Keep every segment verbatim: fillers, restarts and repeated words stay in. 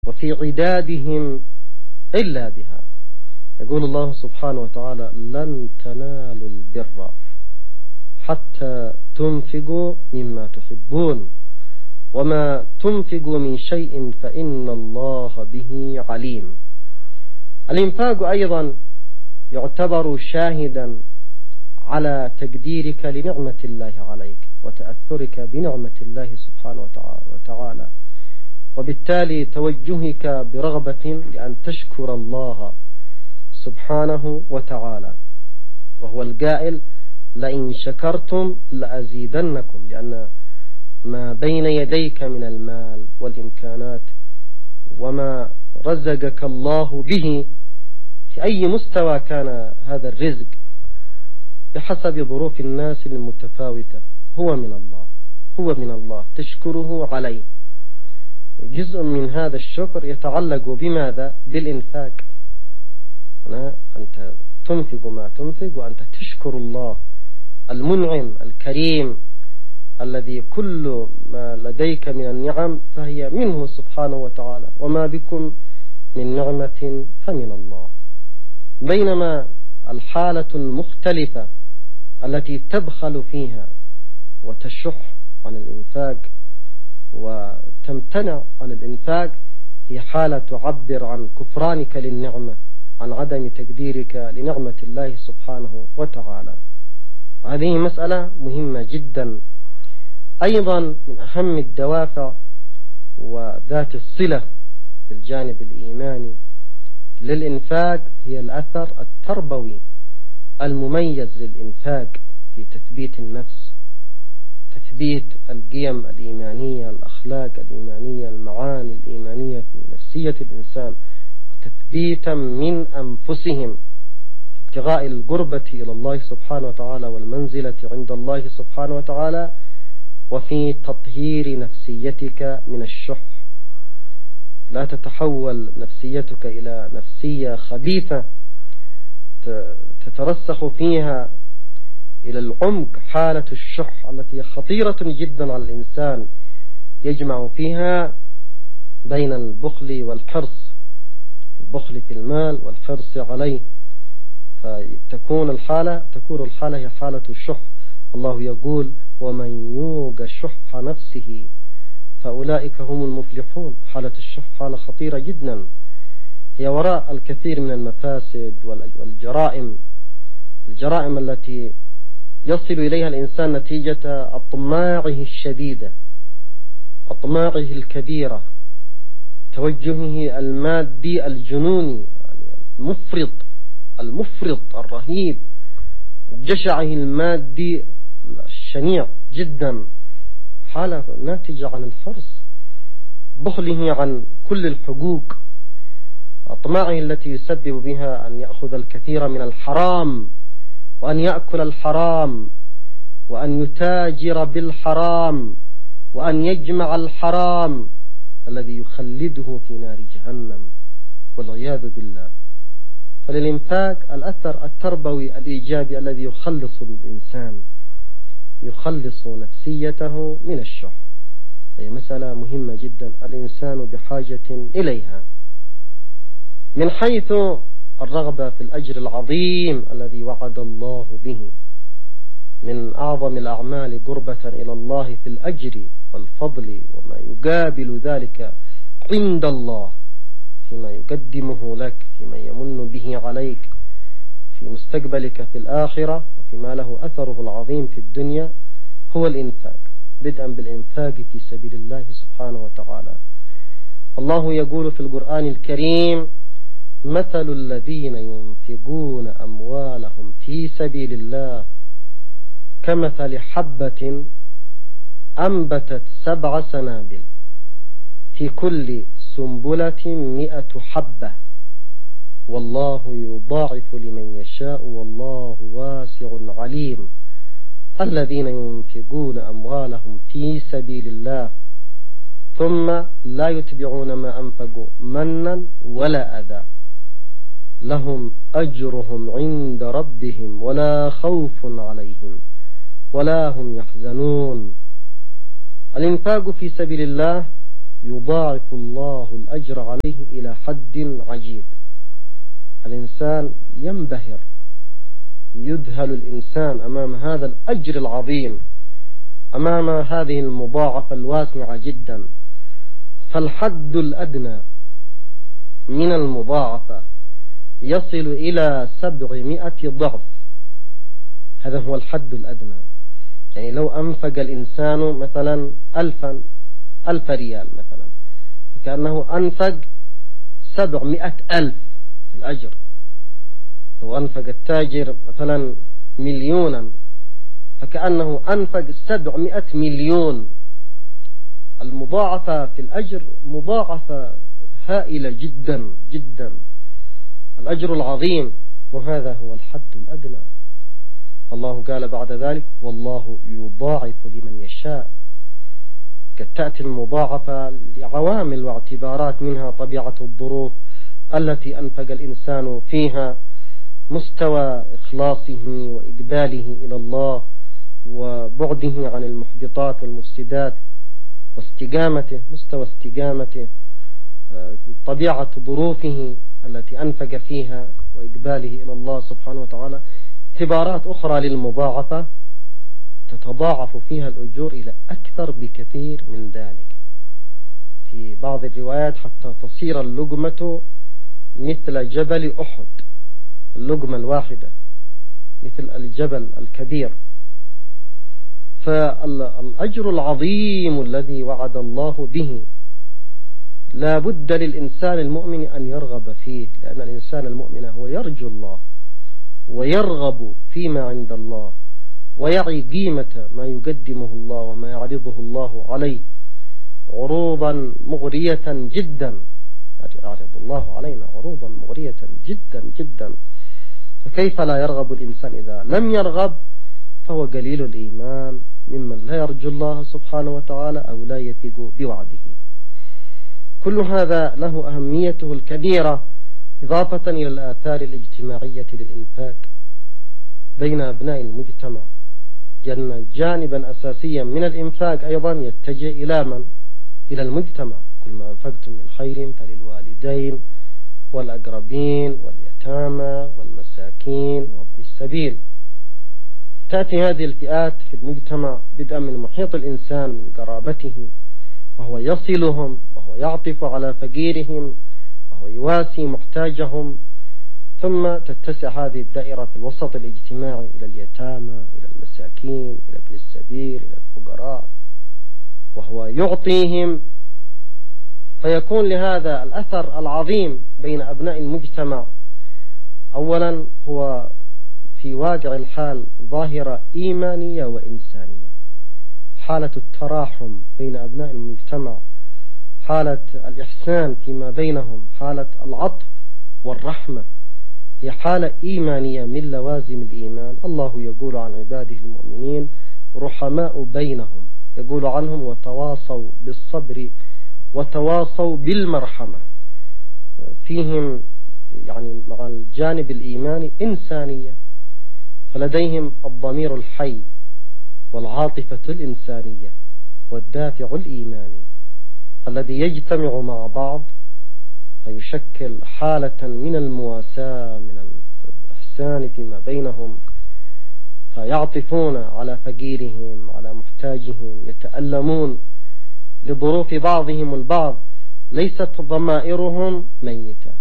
وفي عدادهم إلا بها. يقول الله سبحانه وتعالى: لن تنالوا البر حتى تنفقوا مما تحبون وما تنفقوا من شيء فإن الله به عليم. الإنفاق أيضا يعتبر شاهدا على تقديرك لنعمة الله عليك وتأثرك بنعمة الله سبحانه وتعالى، وبالتالي توجهك برغبة لأن تشكر الله سبحانه وتعالى، وهو القائل: لئن شكرتم لأزيدنكم، لأن ما بين يديك من المال والإمكانات وما رزقك الله به في أي مستوى كان هذا الرزق بحسب ظروف الناس المتفاوتة هو من الله، هو من الله تشكره عليه. جزء من هذا الشكر يتعلق بماذا؟ بالإنفاق. أنت تنفق ما تنفق وأنت تشكر الله المنعم الكريم الذي كل ما لديك من النعم فهي منه سبحانه وتعالى، وما بكم من نعمة فمن الله. بينما الحالة المختلفة التي تبخل فيها وتشح عن الإنفاق وتمتنع عن الإنفاق هي حالة تعبر عن كفرانك للنعمة، عن عدم تقديرك لنعمة الله سبحانه وتعالى. وهذه مسألة مهمة جدا. أيضا من أهم الدوافع وذات الصلة في الجانب الإيماني للإنفاق هي الأثر التربوي المميز للإنفاق في تثبيت النفس، تثبيت القيم الإيمانية، الأخلاق الإيمانية، المعاني الإيمانية في نفسية الإنسان، وتثبيتا من أنفسهم في ابتغاء القربة إلى الله سبحانه وتعالى والمنزلة عند الله سبحانه وتعالى، وفي تطهير نفسيتك من الشح. لا تتحول نفسيتك إلى نفسية خبيثة تترسخ فيها إلى العمق حالة الشح التي خطيرة جدا على الإنسان، يجمع فيها بين البخل والحرص، البخل في المال والحرص عليه، فتكون الحالة تكون الحالة هي حالة الشح. الله يقول: ومن يوق شح نفسه فأولئك هم المفلحون. حالة الشح حالة خطيرة جدا، هي وراء الكثير من المفاسد والجرائم، الجرائم التي يصل إليها الإنسان نتيجة أطماعه الشديدة، أطماعه الكبيرة، توجهه المادي الجنوني المفرط المفرط الرهيب، جشعه المادي الشنيع جدا، حالة ناتجة عن الحرص، بخله عن كل الحقوق، أطماعه التي يسبب بها أن يأخذ الكثير من الحرام وأن يأكل الحرام وأن يتاجر بالحرام وأن يجمع الحرام الذي يخلده في نار جهنم والعياذ بالله. فللإنفاق الأثر التربوي الإيجابي الذي يخلص الإنسان، يخلص نفسيته من الشح. هي مسألة مهمة جدا الإنسان بحاجة إليها. من حيث الرغبة في الأجر العظيم الذي وعد الله به، من أعظم الأعمال قربة إلى الله في الأجر والفضل وما يقابل ذلك عند الله فيما يقدمه لك، فيما يمن به عليك في مستقبلك في الآخرة، وفيما له أثره العظيم في الدنيا، هو الإنفاق، بدءا بالإنفاق في سبيل الله سبحانه وتعالى. الله يقول في القرآن الكريم: مثل الذين ينفقون أموالهم في سبيل الله كمثل حبة أنبتت سبع سنابل في كل سنبلة مئة حبة والله يضاعف لمن يشاء والله واسع عليم. الذين ينفقون أموالهم في سبيل الله ثم لا يتبعون ما أنفقوا منا ولا أذى لهم أجرهم عند ربهم ولا خوف عليهم ولا هم يحزنون. الإنفاق في سبيل الله يضاعف الله الأجر عليه إلى حد عجيب. الإنسان ينبهر، يذهل الإنسان أمام هذا الأجر العظيم، أمام هذه المضاعفة الواسعة جدا. فالحد الأدنى من المضاعفة يصل إلى سبعمائة ضعف. هذا هو الحد الأدنى. يعني لو أنفق الإنسان مثلا ألفا ألف ريال مثلا، فكأنه أنفق سبعمائة ألف في الأجر. لو أنفق التاجر مثلا مليونا، فكأنه أنفق سبعمائة مليون. المضاعفة في الأجر مضاعفة هائلة جدا جدا، الأجر العظيم، وهذا هو الحد الأدنى. الله قال بعد ذلك: والله يضاعف لمن يشاء. قد تأتي المضاعفة لعوامل واعتبارات، منها طبيعة الظروف التي أنفق الإنسان فيها، مستوى إخلاصه وإقباله إلى الله، وبعده عن المحبطات والمفسدات، واستقامته، مستوى استقامته، طبيعة ظروفه التي أنفق فيها، وإقباله إلى الله سبحانه وتعالى. اعتبارات أخرى للمضاعفة تتضاعف فيها الأجور إلى أكثر بكثير من ذلك. في بعض الروايات حتى تصير اللقمة مثل جبل أحد، اللقمة الواحدة مثل الجبل الكبير. فالأجر العظيم الذي وعد الله به لا بد للإنسان المؤمن أن يرغب فيه، لأن الإنسان المؤمن هو يرجو الله ويرغب فيما عند الله، ويعي قيمة ما يقدمه الله وما يعرضه الله عليه عروضا مغرية جدا. يعرض الله علينا عروضا مغرية جدا جدا، فكيف لا يرغب الإنسان؟ إذا لم يرغب فهو قليل الإيمان، ممن لا يرجو الله سبحانه وتعالى أو لا يثق بوعده. كل هذا له أهميته الكبيرة، إضافة إلى الآثار الاجتماعية للإنفاق بين أبناء المجتمع، لأن جانبا أساسيا من الإنفاق أيضا يتجه إلى من؟ إلى المجتمع. كل ما أنفقتم من خير فللوالدين والأقربين واليتامى والمساكين وابن السبيل. تأتي هذه الفئات في المجتمع بدءا من محيط الإنسان، من قرابته، وهو يصلهم، وهو يعطف على فقيرهم، وهو يواسي محتاجهم، ثم تتسع هذه الدائرة في الوسط الاجتماعي إلى اليتامى، إلى المساكين، إلى ابن السبيل، إلى الفقراء، وهو يعطيهم. فيكون لهذا الأثر العظيم بين أبناء المجتمع. أولا هو في واقع الحال ظاهرة إيمانية وإنسانية، حالة التراحم بين أبناء المجتمع، حالة الإحسان فيما بينهم، حالة العطف والرحمة، هي حالة إيمانية من لوازم الإيمان. الله يقول عن عباده المؤمنين رحماء بينهم، يقول عنهم وتواصوا بالصبر وتواصوا بالمرحمة. فيهم يعني مع الجانب الإيماني إنسانية، فلديهم الضمير الحي والعاطفة الإنسانية والدافع الإيماني الذي يجتمع مع بعض فيشكل حالة من المواساة، من الإحسان فيما بينهم، فيعطفون على فقيرهم، على محتاجهم، يتألمون لظروف بعضهم البعض. ليست ضمائرهم ميتة،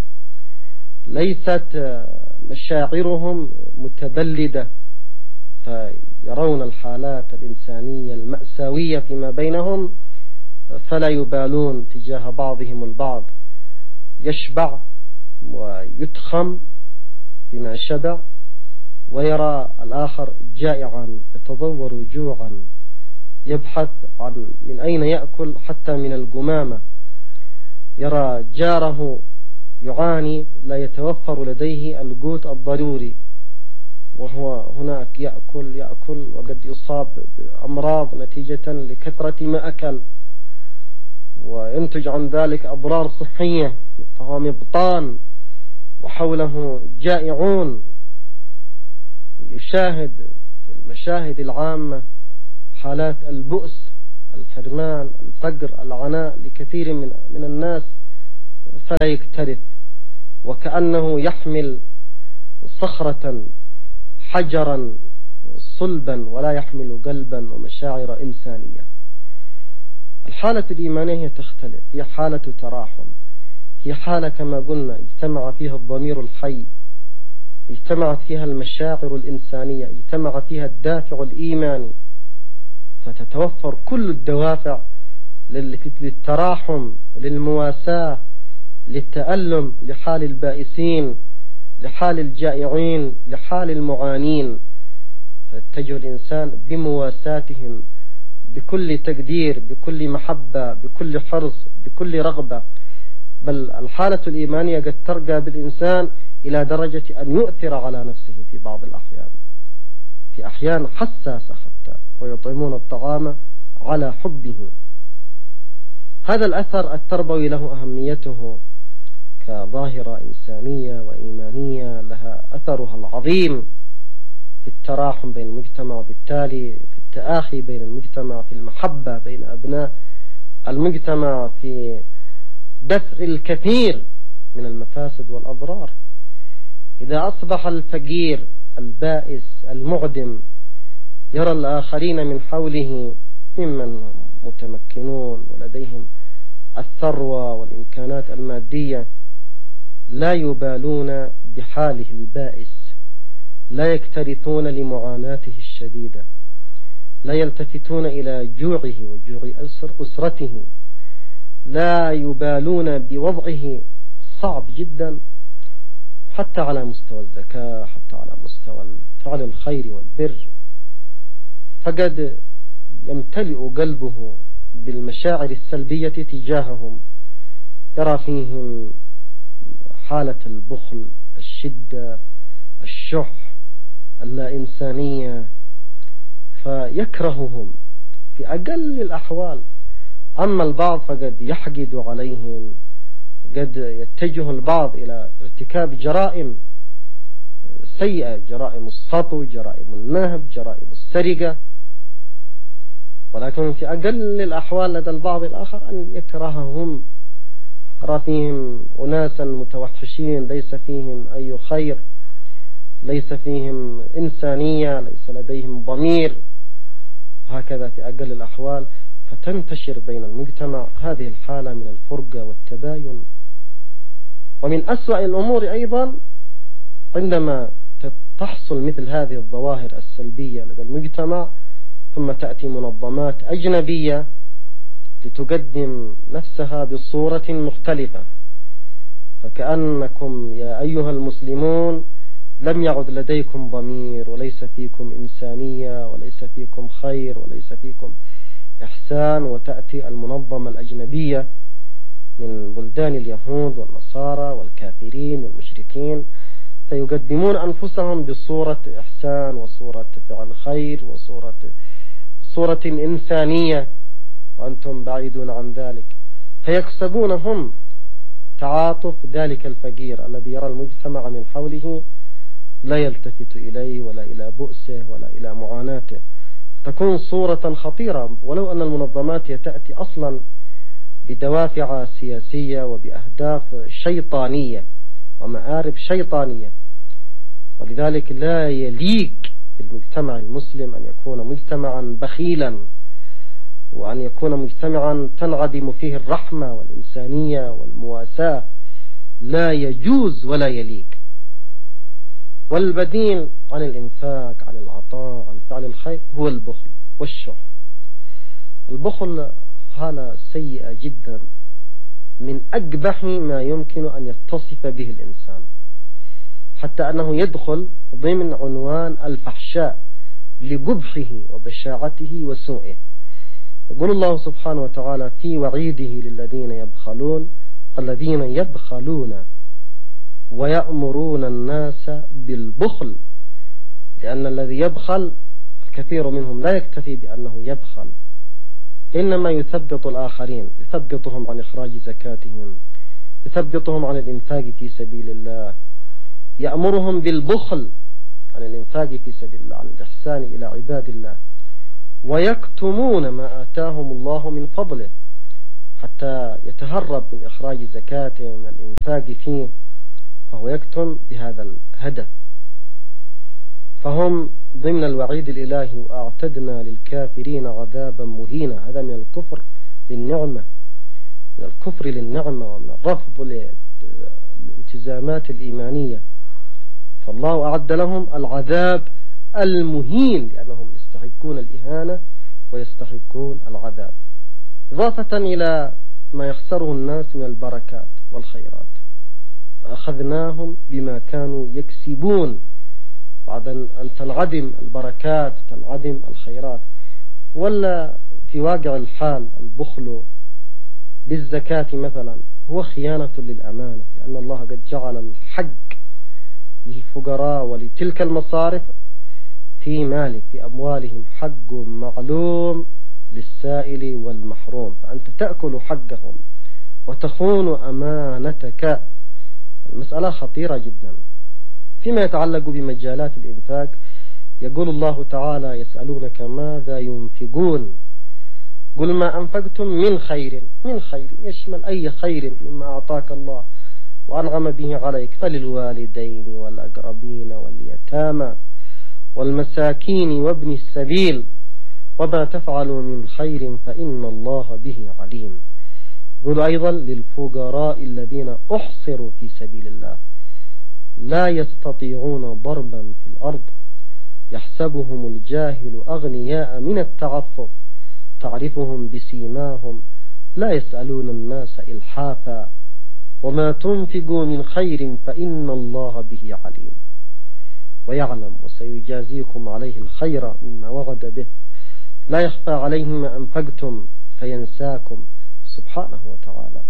ليست مشاعرهم متبلدة، فيرون الحالات الإنسانية المأساوية فيما بينهم فلا يبالون تجاه بعضهم البعض. يشبع ويتخم بما شبع، ويرى الآخر جائعا يتضور جوعا، يبحث عن من أين يأكل حتى من القمامة. يرى جاره يعاني لا يتوفر لديه القوت الضروري، وهو هناك يأكل يأكل وقد يصاب بأمراض نتيجة لكثرة ما أكل، وينتج عن ذلك أضرار صحية، فهو مبطان وحوله جائعون. يشاهد في المشاهد العامة حالات البؤس الحرمان، الفقر، العناء لكثير من من الناس فلا يكترث، وكأنه يحمل صخرة حجرا صلبا ولا يحمل قلبا ومشاعر إنسانية. الحالة الإيمانية هي تختلف، هي حالة تراحم، هي حالة كما قلنا اجتمع فيها الضمير الحي، اجتمعت فيها المشاعر الإنسانية، اجتمع فيها الدافع الإيماني، فتتوفر كل الدوافع للتراحم، للمواساة، للتألم لحال البائسين، لحال الجائعين، لحال المعانين، فيتجه الإنسان بمواساتهم بكل تقدير، بكل محبة، بكل حرص، بكل رغبة. بل الحالة الإيمانية قد ترقى بالإنسان إلى درجة أن يؤثر على نفسه في بعض الأحيان، في أحيان حساسة حتى، ويطعمون الطعام على حبه. هذا الأثر التربوي له أهميته كظاهرة إنسانية وإيمانية، لها أثرها العظيم في التراحم بين المجتمع، وبالتالي في التآخي بين المجتمع، في المحبة بين أبناء المجتمع، في دفع الكثير من المفاسد والأضرار. إذا أصبح الفقير البائس المعدم يرى الآخرين من حوله ممن متمكنون ولديهم الثروة والإمكانات المادية لا يبالون بحاله البائس، لا يكترثون لمعاناته الشديدة، لا يلتفتون إلى جوعه وجوع أسرته، لا يبالون بوضعه الصعب جدا، حتى على مستوى الزكاة، حتى على مستوى فعل الخير والبر. فقد يمتلئ قلبه بالمشاعر السلبية تجاههم، يرى فيهم حالة البخل، الشدة، الشح، اللا إنسانية، فيكرههم في أقل الأحوال. أما البعض فقد يحقد عليهم، قد يتجه البعض إلى ارتكاب جرائم سيئة، جرائم السطو، جرائم النهب، جرائم السرقة. ولكن في أقل الأحوال لدى البعض الآخر أن يكرههم، يرى فيهم أناسا متوحشين، ليس فيهم أي خير، ليس فيهم إنسانية، ليس لديهم ضمير، هكذا في أقل الأحوال. فتنتشر بين المجتمع هذه الحالة من الفرقة والتباين. ومن أسوأ الأمور أيضا عندما تحصل مثل هذه الظواهر السلبية لدى المجتمع، ثم تأتي منظمات أجنبية لتقدم نفسها بصورة مختلفة، فكأنكم يا أيها المسلمون لم يعد لديكم ضمير، وليس فيكم إنسانية، وليس فيكم خير، وليس فيكم إحسان. وتأتي المنظمة الأجنبية من بلدان اليهود والنصارى والكافرين والمشركين، فيقدمون أنفسهم بصورة إحسان، وصورة فعل خير، وصورة صورة إنسانية، وأنتم بعيدون عن ذلك. فيكسبون هم تعاطف ذلك الفقير الذي يرى المجتمع من حوله لا يلتفت إليه ولا إلى بؤسه ولا إلى معاناته. تكون صورة خطيرة، ولو أن المنظمات تأتي أصلا بدوافع سياسية وبأهداف شيطانية ومآرب شيطانية. ولذلك لا يليق بالمجتمع المسلم أن يكون مجتمعا بخيلا، وأن يكون مجتمعا تنعدم فيه الرحمة والإنسانية والمواساة، لا يجوز ولا يليق. والبديل عن الإنفاق، عن العطاء، عن فعل الخير هو البخل والشح. البخل حالة سيئة جدا، من أقبح ما يمكن أن يتصف به الإنسان، حتى أنه يدخل ضمن عنوان الفحشاء لقبحه وبشاعته وسوءه. يقول الله سبحانه وتعالى في وعيده للذين يبخلون: الذين يبخلون ويأمرون الناس بالبخل. لأن الذي يبخل الكثير منهم لا يكتفي بأنه يبخل، إنما يثبط الآخرين، يثبطهم عن إخراج زكاتهم، يثبطهم عن الإنفاق في سبيل الله، يأمرهم بالبخل عن الإنفاق في سبيل الله، عن الإحسان إلى عباد الله. ويكتمون ما آتاهم الله من فضله حتى يتهرب من إخراج زكاته من الإنفاق فيه، فهو يكتم بهذا الهدف. فهم ضمن الوعيد الإلهي وأعتدنا للكافرين عذابا مهينا. هذا من الكفر للنعمة، من الكفر للنعمة ومن الرفض للالتزامات الإيمانية. فالله أعد لهم العذاب المهين لأنهم يستحقون الإهانة ويستحقون العذاب، إضافة إلى ما يخسره الناس من البركات والخيرات. فأخذناهم بما كانوا يكسبون بعد أن تنعدم البركات تنعدم الخيرات. ولا في واقع الحال البخل بالزكاة مثلا هو خيانة للأمانة، لأن الله قد جعل الحق للفقراء ولتلك المصارف في مالك في أموالهم حق معلوم للسائل والمحروم، فأنت تأكل حقهم وتخون أمانتك. المسألة خطيرة جدا. فيما يتعلق بمجالات الإنفاق يقول الله تعالى: يسألونك ماذا ينفقون قل ما أنفقتم من خير. من خير يشمل أي خير مما أعطاك الله وأنعم به عليك، فللوالدين والأقربين واليتامى والمساكين وابن السبيل وما تفعلوا من خير فإن الله به عليم. يقول أيضا: للفقراء الذين أحصروا في سبيل الله لا يستطيعون ضربا في الأرض يحسبهم الجاهل أغنياء من التعفف تعرفهم بسيماهم لا يسألون الناس إلحافا وما تنفقوا من خير فإن الله به عليم ويعلم وسيجازيكم عليه الخير مما وعد به لا يخفى عليه ما أنفقتم فينساكم سبحانه وتعالى.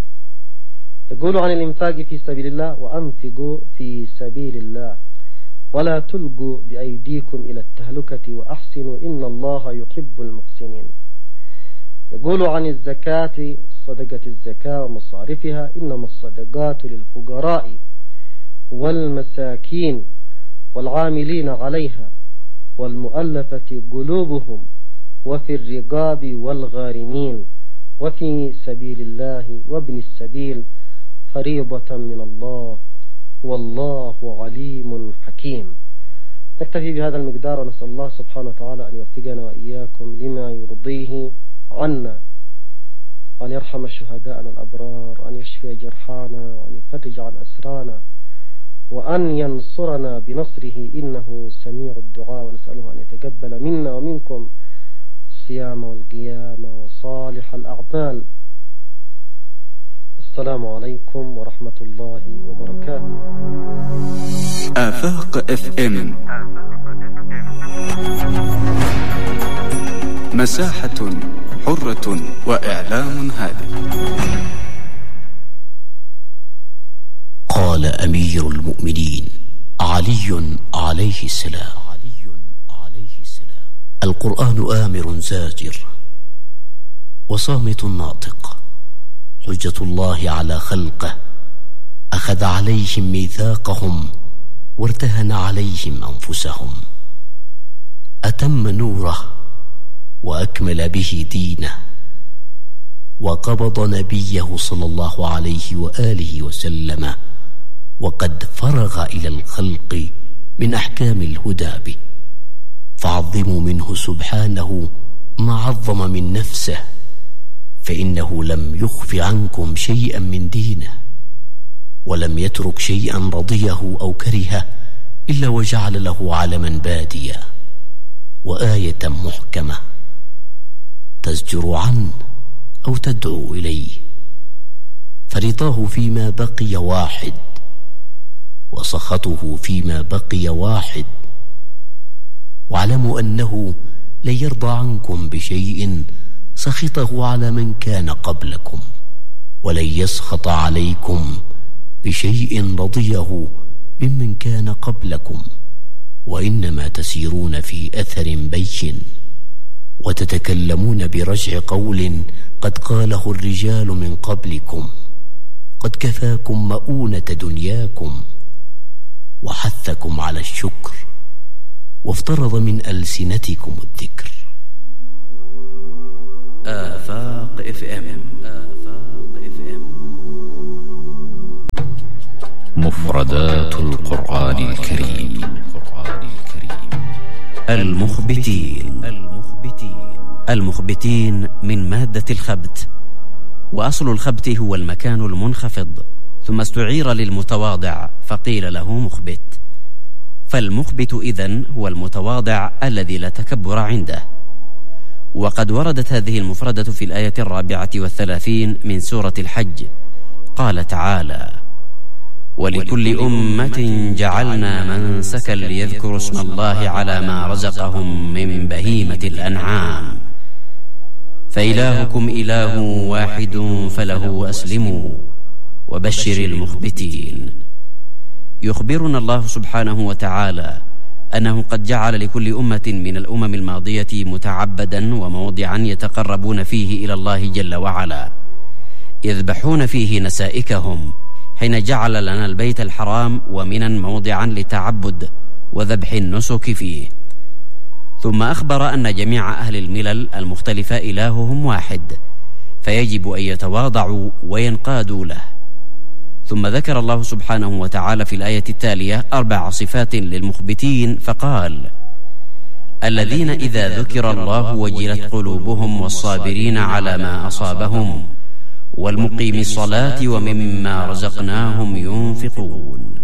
يقول عن الإنفاق في سبيل الله: وأنفقوا في سبيل الله ولا تلقوا بأيديكم إلى التهلكة وأحسنوا إن الله يحب المحسنين. يقول عن الزكاة: صدقة الزكاة ومصارفها إنما الصدقات للفقراء والمساكين والعاملين عليها والمؤلفة قلوبهم وفي الرقاب والغارمين وفي سبيل الله وابن السبيل فريضة من الله والله عليم حكيم. نكتفي بهذا المقدار ونسأل الله سبحانه وتعالى أن يوفقنا وإياكم لما يرضيه عنا، وأن يرحم شهداءنا الأبرار، وأن يشفي جرحانا، وأن يفرج عن أسرانا، وأن ينصرنا بنصره إنه سميع الدعاء. ونسأله أن يتقبل منا ومنكم الصيام والقيام وصالح الأعمال. السلام عليكم ورحمة الله وبركاته. آفاق اف ام مساحة حرة وإعلام هادئ. قال أمير المؤمنين علي عليه السلام: القرآن آمر زاجر وصامت ناطق، حجة الله على خلقه، أخذ عليهم ميثاقهم وارتهن عليهم أنفسهم، أتم نوره وأكمل به دينه، وقبض نبيه صلى الله عليه وآله وسلم وقد فرغ إلى الخلق من أحكام الهدى به، فعظموا منه سبحانه ما عظم من نفسه، فإنه لم يخف عنكم شيئا من دينه، ولم يترك شيئا رضيه أو كرهه إلا وجعل له علما باديا وآية محكمة تزجر عنه أو تدعو إليه، فرضاه فيما بقي واحد وسخطه فيما بقي واحد. واعلموا أنه لن يرضى عنكم بشيء سخطه على من كان قبلكم، ولن يسخط عليكم بشيء رضيه ممن كان قبلكم، وإنما تسيرون في أثر بين وتتكلمون برجع قول قد قاله الرجال من قبلكم، قد كفاكم مؤونة دنياكم وحثكم على الشكر وافترض من ألسنتكم الذكر. آفاق اف ام. آفاق اف ام. مفردات القرآن الكريم. القرآن الكريم. المخبتين. المخبتين. المخبتين من مادة الخبت، وأصل الخبت هو المكان المنخفض، ثم استعير للمتواضع فقيل له مخبت. فالمخبت إذن هو المتواضع الذي لا تكبر عنده. وقد وردت هذه المفردة في الآية الرابعة والثلاثين من سورة الحج. قال تعالى: ولكل أمة جعلنا منسكا ليذكروا اسم الله على ما رزقهم من بهيمة الأنعام فإلهكم إله واحد فله أسلموا وبشر المخبتين. يخبرنا الله سبحانه وتعالى أنه قد جعل لكل أمة من الأمم الماضية متعبدا وموضعا يتقربون فيه إلى الله جل وعلا، يذبحون فيه نسائكهم، حين جعل لنا البيت الحرام ومنا موضعا للتعبد وذبح النسك فيه. ثم أخبر أن جميع أهل الملل المختلفة إلههم واحد، فيجب أن يتواضعوا وينقادوا له. ثم ذكر الله سبحانه وتعالى في الآية التالية أربع صفات للمخبتين فقال: الذين إذا ذكر الله وجلت قلوبهم والصابرين على ما أصابهم والمقيم الصلاة ومما رزقناهم ينفقون.